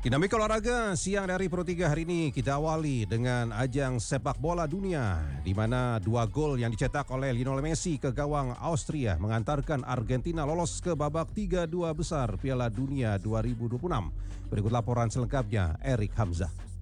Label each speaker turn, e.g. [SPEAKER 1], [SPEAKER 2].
[SPEAKER 1] Dinamika olahraga siang dari Pro 3 hari ini kita awali dengan ajang sepak bola dunia di mana 2 gol yang dicetak oleh Lionel Messi ke gawang Austria mengantarkan Argentina lolos ke babak 32 besar Piala Dunia 2026. Berikut laporan selengkapnya Erik Hamzah.